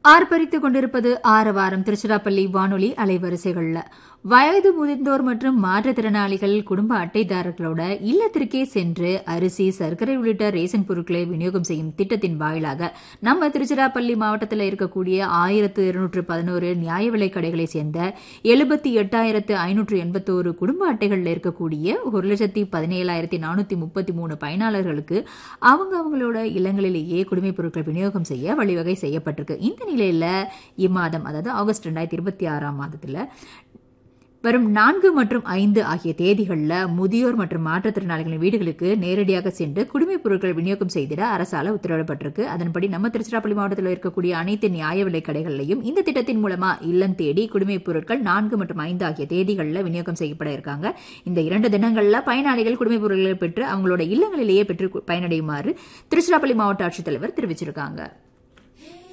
ஆர்ப்பரித்துக் கொண்டிருப்பது ஆரவாரம் திருச்சிராப்பள்ளி வானொலி அலைவரிசைகள்ல வயது முதிர்ந்தோர் மற்றும் மாற்றுத்திறனாளிகள் குடும்ப அட்டைதாரர்களோட இல்லத்திற்கே சென்று அரிசி சர்க்கரை உள்ளிட்ட ரேஷன் பொருட்களை விநியோகம் செய்யும் திட்டத்தின் வாயிலாக நம்ம திருச்சிராப்பள்ளி மாவட்டத்தில் இருக்கக்கூடிய 1211 நியாய விலைக் கடைகளை சேர்ந்த 78,581 குடும்ப அட்டைகளில் இருக்கக்கூடிய 1,17,433 பயனாளர்களுக்கு அவங்களோட இல்லங்களிலேயே குடிமைப் பொருட்கள் விநியோகம் செய்ய வழிவகை செய்யப்பட்டிருக்கு. இந்த நிலையில இம்மாதம், அதாவது ஆகஸ்ட் 2026 மாதத்துல வரும் 4 மற்றும் 5 ஆகிய தேதிகளில் முதியோர் மற்றும் மாற்றுத்திறனாளிகளின் வீடுகளுக்கு நேரடியாக சென்று குடிமைப் பொருட்கள் விநியோகம் செய்திட அரசால உத்தரவிடப்பட்டிருக்கு. அதன்படி நம்ம திருச்சிராப்பள்ளி மாவட்டத்தில் இருக்கக்கூடிய அனைத்து நியாய விலைக் கடைகளிலையும் இந்த திட்டத்தின் மூலமா இல்லம் தேடி குடிமைப் பொருட்கள் 4 மற்றும் 5 ஆகிய தேதிகளில் விநியோகம் செய்யப்பட இருக்காங்க. இந்த 2 தினங்கள்ல பயனாளிகள் குடிமைப் பொருட்களை பெற்று அவங்களோட இல்லங்களிலேயே பெற்று பயனடையுமாறு திருச்சிராப்பள்ளி மாவட்ட ஆட்சித்தலைவர் தெரிவிச்சிருக்காங்க.